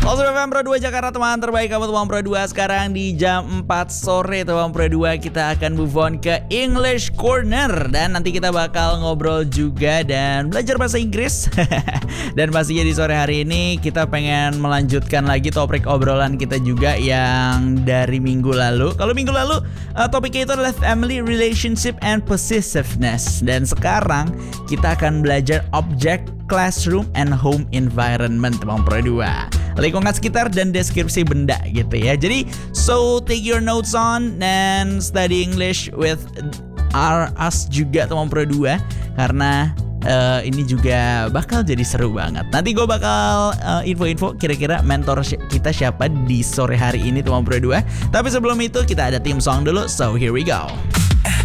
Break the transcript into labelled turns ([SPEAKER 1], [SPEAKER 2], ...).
[SPEAKER 1] Langsung FM Pro 2 Jakarta, teman terbaik kamu teman Pro 2. Sekarang di jam 4 sore teman Pro 2 kita akan move on ke English Corner. Dan nanti kita bakal ngobrol juga dan belajar bahasa Inggris. Dan pastinya di sore hari ini kita pengen melanjutkan lagi topik obrolan kita juga yang dari minggu lalu. Kalau minggu lalu topiknya itu adalah family relationship and possessiveness. Dan sekarang kita akan belajar object, classroom, and home environment teman Pro 2. Lingkungan sekitar dan deskripsi benda gitu ya. Jadi so take your notes on and study English with us juga teman Pro 2. Karena ini juga bakal jadi seru banget. Nanti gue bakal info-info kira-kira mentor kita siapa di sore hari ini teman Pro 2. Tapi sebelum itu kita ada theme song dulu. So here we go.